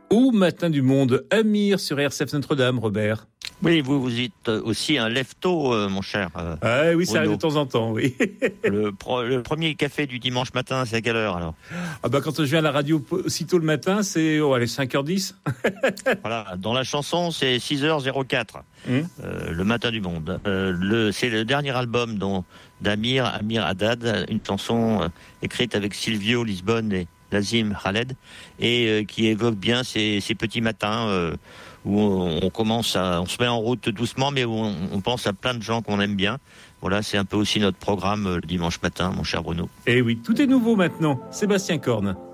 Au matin du monde, Amir sur RCF Notre-Dame, Robert. Oui, vous êtes aussi un lève-tôt, mon cher. Oui, ça arrive de temps en temps, oui. Le premier café du dimanche matin, c'est à quelle heure alors ? Quand je viens à la radio aussitôt le matin, c'est 5h10. Voilà, dans la chanson, c'est 6h04, le matin du monde. C'est le dernier album d'Amir Haddad, une chanson écrite avec Silvio Lisbonne et Lazim Khaled, et qui évoque bien ces petits matins où on se met en route doucement, mais où on pense à plein de gens qu'on aime bien. Voilà, c'est un peu aussi notre programme le dimanche matin, mon cher Bruno. Et oui, tout est nouveau maintenant. Sébastien Corne.